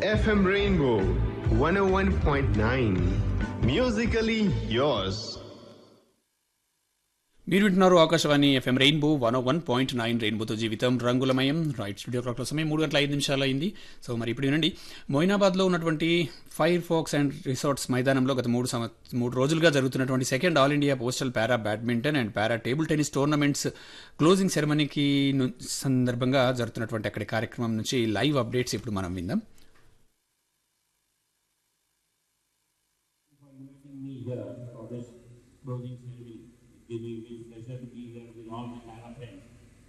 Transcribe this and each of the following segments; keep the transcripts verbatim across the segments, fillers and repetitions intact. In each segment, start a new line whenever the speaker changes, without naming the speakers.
F M Rainbow one oh one point nine. Musically yours.
మీరు వింటున్నారు Akashvani FM rainbow one ఓ one point nine రెయిన్బోతో జీవితం రంగులమయం. Right, studio క్లాక్లో సమయం మూడు గంటల ఐదు నిమిషాలు అయింది. సో మరి ఇప్పుడు వినండి, మొయినాబాద్లో ఉన్నటువంటి ఫైర్ ఫాక్స్ అండ్ రిసార్ట్స్ మైదానంలో గత మూడు సంవ మూడు రోజులుగా జరుగుతున్నటువంటి second all India postal para badminton and para table tennis tournaments closing సెరమనీకి సందర్భంగా జరుగుతున్నటువంటి అక్కడి కార్యక్రమం నుంచి లైవ్ అప్డేట్స్ ఇప్పుడు మనం విందాం.
It will be a pleasure to be here with all my para friends.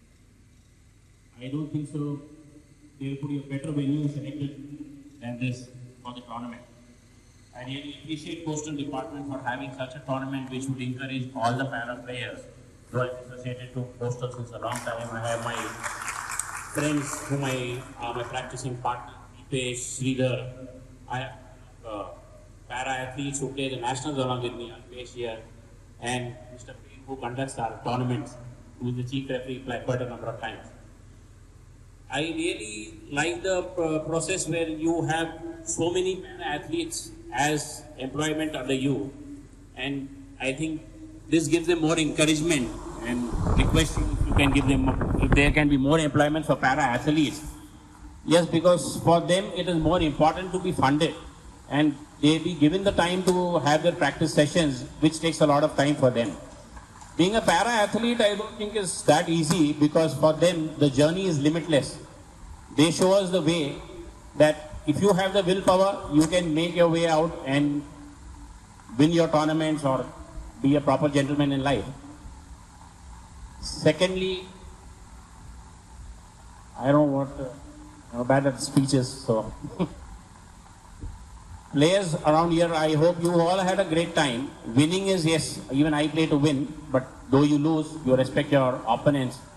I don't think so they'll put a better venue selected than this for the tournament. I really appreciate Postal Department for having such a tournament which would encourage all the para players who are associated to Postal since a long time. I have my friends whom I are my practicing partner, Dipesh, Sridhar. I have uh, para athletes who play the nationals along with me, Alpesh here, and Mister who conducts our tournaments, who is the chief referee quite a number of times. I really like the uh, process where you have so many athletes as employment under you, and I think this gives them more encouragement and requesting if you can give them, if there can be more employment for para athletes. Yes, because for them it is more important to be funded and they be given the time to have their practice sessions, which takes a lot of time for them. Being a para athlete, I don't think is that easy because for them the journey is limitless. They show us the way that if you have the willpower, you can make your way out and win your tournaments or be a proper gentleman in life. Secondly, I don't know what, uh, I'm bad at speeches, so players around here, I hope you all had a great time. Winning is, yes, even I play to win, but though you lose, you respect your opponents